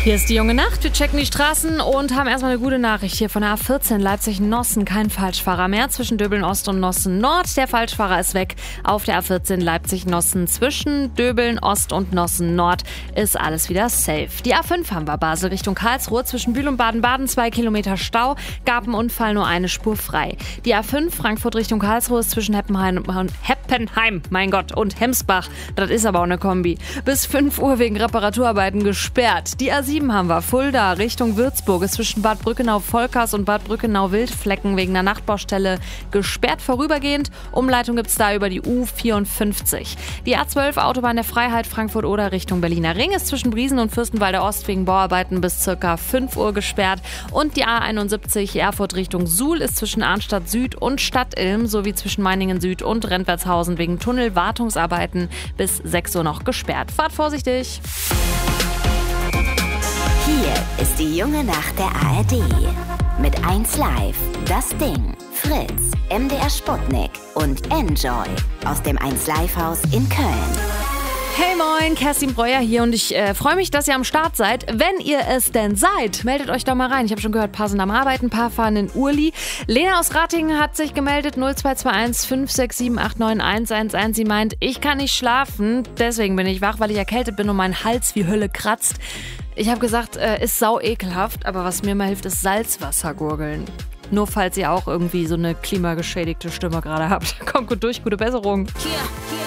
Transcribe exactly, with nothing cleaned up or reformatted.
Hier ist die junge Nacht. Wir checken die Straßen und haben erstmal eine gute Nachricht hier von der A vierzehn Leipzig-Nossen. Kein Falschfahrer mehr zwischen Döbeln Ost und Nossen Nord. Der Falschfahrer ist weg. Auf der A vierzehn Leipzig-Nossen zwischen Döbeln Ost und Nossen Nord ist alles wieder safe. Die A fünf haben wir Basel Richtung Karlsruhe. Zwischen Bühl und Baden-Baden zwei Kilometer Stau. Gab einen Unfall, nur eine Spur frei. Die A fünf Frankfurt Richtung Karlsruhe ist zwischen Heppenheim, Heppenheim, mein Gott, und Hemsbach. Das ist aber auch eine Kombi. Bis fünf Uhr wegen Reparaturarbeiten gesperrt. Die A sieben haben wir Fulda Richtung Würzburg ist zwischen Bad Brückenau-Volkers und Bad Brückenau-Wildflecken wegen der Nachtbaustelle gesperrt vorübergehend. Umleitung gibt's da über die U vierundfünfzig. Die A zwölf Autobahn der Freiheit Frankfurt-Oder Richtung Berliner Ring ist zwischen Briesen und Fürstenwalder Ost wegen Bauarbeiten bis circa fünf Uhr gesperrt. Und die A einundsiebzig Erfurt Richtung Suhl ist zwischen Arnstadt Süd und Stadtilm sowie zwischen Meiningen Süd und Rentwertshausen wegen Tunnelwartungsarbeiten bis sechs Uhr noch gesperrt. Fahrt vorsichtig! Hier ist die junge Nacht der A R D. Mit eins Live, Das Ding, Fritz, M D R Sputnik und Enjoy aus dem eins Live Haus in Köln. Hey moin, Kerstin Breuer hier und ich äh, freue mich, dass ihr am Start seid. Wenn ihr es denn seid, meldet euch doch mal rein. Ich habe schon gehört, ein paar sind am Arbeiten, ein paar fahren in Urli. Lena aus Ratingen hat sich gemeldet, null zwei zwei eins fünf sechs sieben acht neun eins eins eins. Sie meint, ich kann nicht schlafen, deswegen bin ich wach, weil ich erkältet bin und mein Hals wie Hölle kratzt. Ich habe gesagt, äh, ist sau ekelhaft, aber was mir mal hilft, ist Salzwasser gurgeln. Nur falls ihr auch irgendwie so eine klimageschädigte Stimme gerade habt. Kommt gut durch, gute Besserung. Yeah.